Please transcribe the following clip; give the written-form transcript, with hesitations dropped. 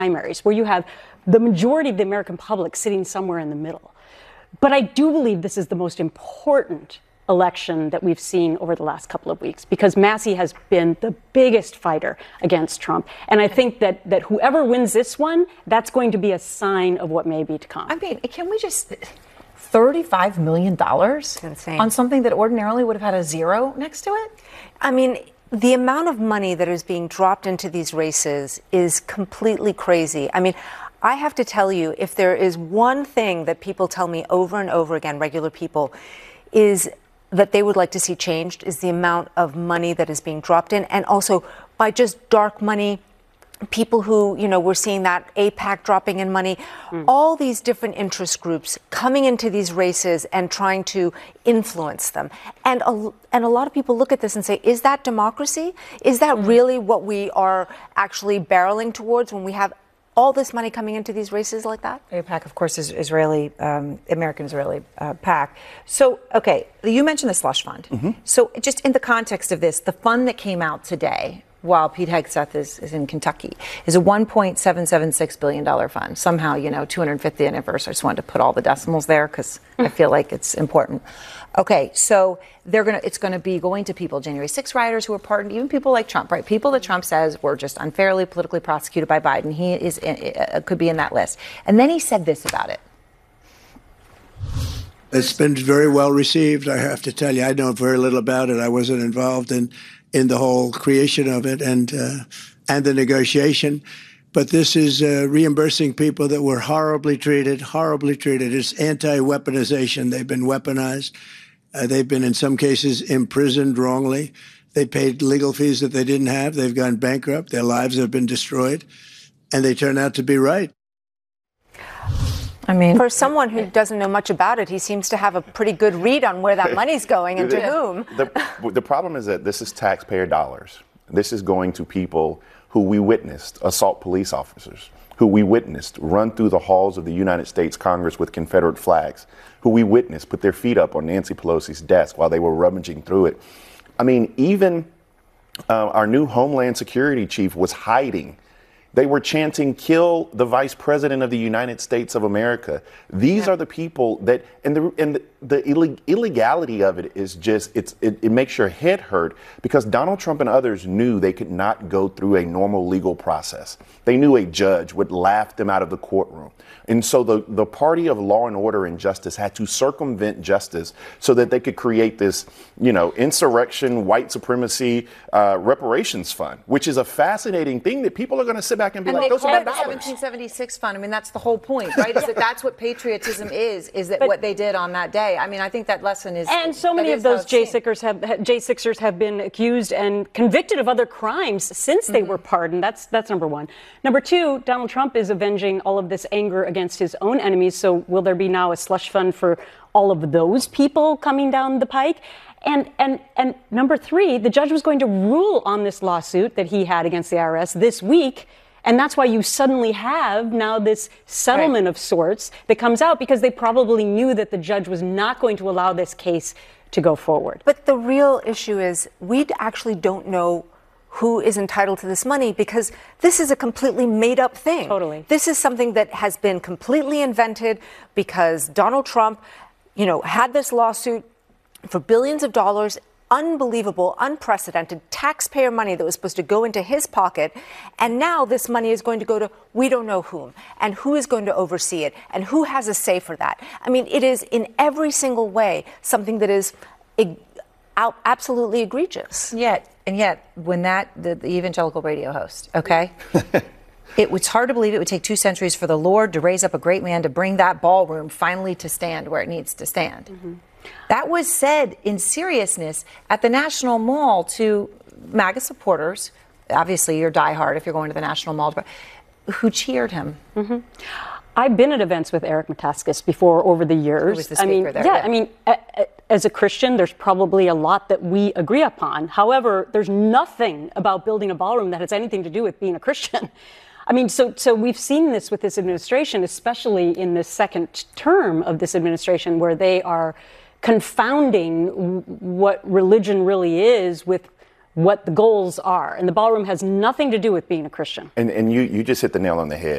primaries, where you have the majority of the American public sitting somewhere in the middle. But I do believe this is the most important election that we've seen over the last couple of weeks, because Massie has been the biggest fighter against Trump. And I think that whoever wins this one, that's going to be a sign of what may be to come. I mean, can we just... $35 million on something that ordinarily would have had a zero next to it? I mean, the amount of money that is being dropped into these races is completely crazy. I mean, I have to tell you, if there is one thing that people tell me over and over again, regular people, is that they would like to see changed, is the amount of money that is being dropped in. And also by just dark money, people who, we're seeing that AIPAC dropping in money, all these different interest groups coming into these races and trying to influence them. And a lot of people look at this and say, is that democracy? Is that really what we are actually barreling towards when we have all this money coming into these races like that? AIPAC, of course, is American-Israeli PAC. So, okay, you mentioned the slush fund. So just in the context of this, the fund that came out today, while Pete Hegseth is in Kentucky, is a $1.776 billion fund. Somehow, 250th anniversary. I just wanted to put all the decimals there because I feel like it's important. Okay, so it's going to be going to people, January 6 rioters who were pardoned, even people like Trump, right? People that Trump says were just unfairly politically prosecuted by Biden. He could be in that list. And then he said this about it. It's been very well received, I have to tell you. I know very little about it. I wasn't involved in the whole creation of it and the negotiation. But this is reimbursing people that were horribly treated. It's anti-weaponization. They've been weaponized. They've been, in some cases, imprisoned wrongly. They paid legal fees that they didn't have. They've gone bankrupt. Their lives have been destroyed. And they turn out to be right. I mean, for someone who doesn't know much about it, he seems to have a pretty good read on where that money's going and to whom. The problem is that this is taxpayer dollars. This is going to people who we witnessed assault police officers, who we witnessed run through the halls of the United States Congress with Confederate flags, who we witnessed put their feet up on Nancy Pelosi's desk while they were rummaging through it. I mean, even our new Homeland Security chief was hiding. They were chanting, "Kill the Vice President of the United States of America." These are the people that, and the illegality of it is just, it makes your head hurt, because Donald Trump and others knew they could not go through a normal legal process. They knew a judge would laugh them out of the courtroom. And so the party of law and order and justice had to circumvent justice so that they could create this, insurrection, white supremacy, reparations fund, which is a fascinating thing that people are going to sit back and be like, those are the 1776 fund. I mean, that's the whole point, right? Is that that's what patriotism is that what they did on that day. I mean, I think that lesson is. And so many of those J6ers have been accused and convicted of other crimes since they were pardoned. That's number one. Number two, Donald Trump is avenging all of this anger against his own enemies. So will there be now a slush fund for all of those people coming down the pike? And number three, the judge was going to rule on this lawsuit that he had against the IRS this week. And that's why you suddenly have now this settlement of sorts that comes out, because they probably knew that the judge was not going to allow this case to go forward. But the real issue is we actually don't know who is entitled to this money, because this is a completely made up thing. Totally. This is something that has been completely invented because Donald Trump, had this lawsuit for billions of dollars, unbelievable, unprecedented taxpayer money that was supposed to go into his pocket. And now this money is going to go to we don't know whom, and who is going to oversee it, and who has a say for that. I mean, it is in every single way something that is absolutely egregious. Yet when the evangelical radio host, okay? It's hard to believe it would take 2 centuries for the Lord to raise up a great man to bring that ballroom finally to stand where it needs to stand. Mm-hmm. That was said in seriousness at the National Mall to MAGA supporters. Obviously, you're diehard if you're going to the National Mall, who cheered him. Mm-hmm. I've been at events with Eric Metaxas before over the years. Who was the speaker there? Yeah, I mean, as a Christian, there's probably a lot that we agree upon. However, there's nothing about building a ballroom that has anything to do with being a Christian. I mean, so we've seen this with this administration, especially in the second term of this administration, where they are confounding what religion really is with what the goals are. And the ballroom has nothing to do with being a Christian. And you just hit the nail on the head.